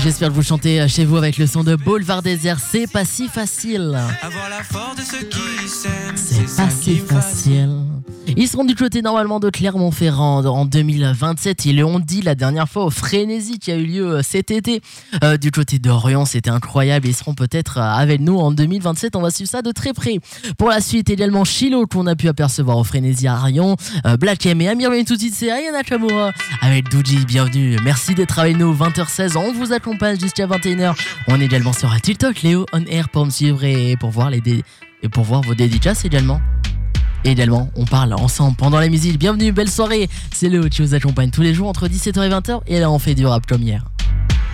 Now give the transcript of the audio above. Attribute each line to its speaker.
Speaker 1: j'espère que vous chantez chez vous avec le son de Boulevard Désert. C'est pas si facile.
Speaker 2: Avoir la force de ceux qui s'aiment,
Speaker 1: C'est pas si facile. Ils seront du côté normalement de Clermont-Ferrand en 2027. Ils l'ont dit la dernière fois au Frénésie qui a eu lieu cet été. Du côté d'Orient, c'était incroyable. Ils seront peut-être avec nous en 2027. On va suivre ça de très près. Pour la suite, également Chilo qu'on a pu apercevoir au Frénésie à Rion. Black M et Amir Ben tout de suite, c'est Ayana Chamora avec Douji. Bienvenue. Merci d'être avec nous. 20h16. On vous accompagne jusqu'à 21h. On est également sur TikTok, Léo On Air pour me suivre et pour voir vos dédicaces également. Et également, on parle ensemble pendant la musique. Bienvenue, belle soirée. C'est Léo qui vous accompagne tous les jours entre 17h et 20h. Et là, on fait du rap comme hier.